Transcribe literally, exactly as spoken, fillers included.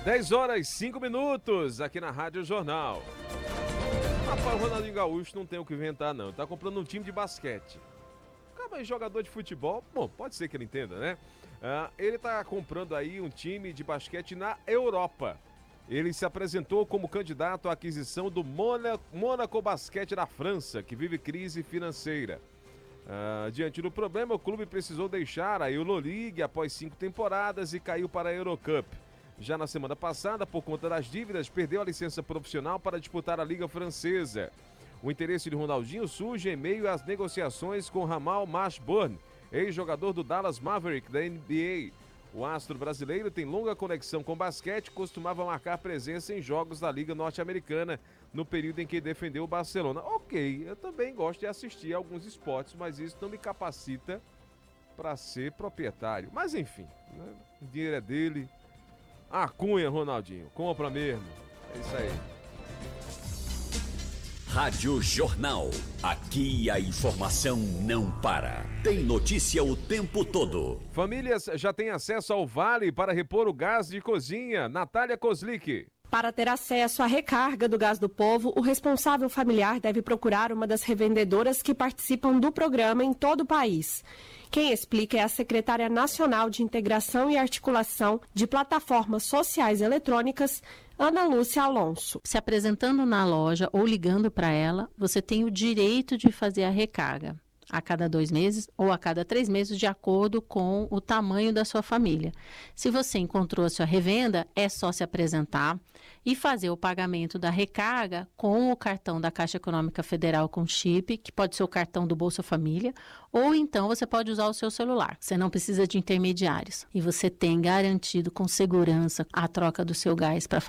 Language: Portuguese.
dez horas e cinco minutos aqui na Rádio Jornal. Rapaz, o Ronaldinho Gaúcho não tem o que inventar, não. Ele tá comprando um time de basquete. Acaba aí, jogador de futebol, bom, pode ser que ele entenda, né? Ah, ele tá comprando aí um time de basquete na Europa. Ele se apresentou como candidato à aquisição do Mônaco Basquete da França, que vive crise financeira. Ah, diante do problema, o clube precisou deixar a Euroleague após cinco temporadas e caiu para a Eurocup. Já na semana passada, por conta das dívidas, perdeu a licença profissional para disputar a Liga Francesa. O interesse de Ronaldinho surge em meio às negociações com Jamal Mashburn, ex-jogador do Dallas Maverick da N B A. O astro brasileiro tem longa conexão com basquete e costumava marcar presença em jogos da Liga Norte-Americana no período em que defendeu o Barcelona. Ok, eu também gosto de assistir a alguns esportes, mas isso não me capacita para ser proprietário. Mas enfim, né? O dinheiro é dele. A cunha, Ronaldinho, compra mesmo. É isso aí. Rádio Jornal. Aqui a informação não para. Tem notícia o tempo todo. Famílias já têm acesso ao Vale para repor o gás de cozinha. Natália Kozlik. Para ter acesso à recarga do Gás do Povo, o responsável familiar deve procurar uma das revendedoras que participam do programa em todo o país. Quem explica é a secretária nacional de Integração e Articulação de Plataformas Sociais Eletrônicas, Ana Lúcia Alonso. Se apresentando na loja ou ligando para ela, você tem o direito de fazer a recarga a cada dois meses ou a cada três meses, de acordo com o tamanho da sua família. Se você encontrou a sua revenda, é só se apresentar e fazer o pagamento da recarga com o cartão da Caixa Econômica Federal com chip, que pode ser o cartão do Bolsa Família, ou então você pode usar o seu celular. Você não precisa de intermediários. E você tem garantido com segurança a troca do seu gás para